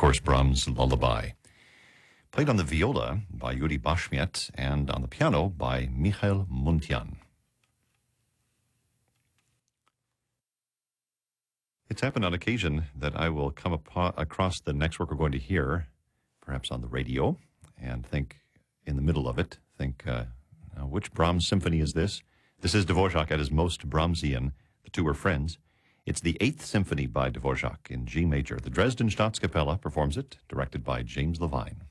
course, Brahms' Lullaby. Played on the viola by Yuri Bashmiet and on the piano by Michael Muntian. It's happened on occasion that I will come across the next work we're going to hear, perhaps on the radio, and think in the middle of it, now which Brahms symphony is this? This is Dvorak at his most Brahmsian. The two are friends. It's the 8th Symphony by Dvorak in G major. The Dresden Staatskapelle performs it, directed by James Levine.